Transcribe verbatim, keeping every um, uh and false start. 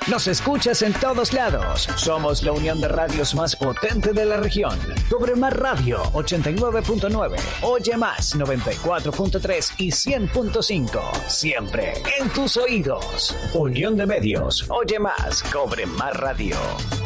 Nos escuchas en todos lados. Somos la unión de radios más potente de la región. Cobre Más Radio ochenta y nueve punto nueve, Oye Más noventa y cuatro punto tres y cien punto cinco. Siempre en tus oídos. Unión de medios. Oye Más, Cobre Más Radio.